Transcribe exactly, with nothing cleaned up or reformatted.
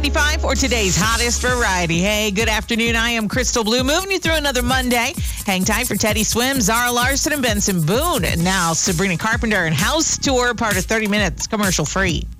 ninety-five for today's hottest variety. Hey, good afternoon. I am Crystal Blue, moving you through another Monday. Hang tight for Teddy Swim, Zara Larson, and Benson Boone. And now Sabrina Carpenter and House Tour, part of thirty minutes, commercial free.